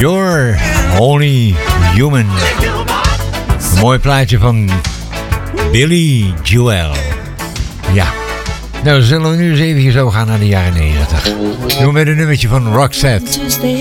You're Only Human. Een mooi plaatje van Billy Joel. Ja. Nou, zullen we nu eens even zo gaan naar de jaren 90. Doen we met een nummertje van Roxette.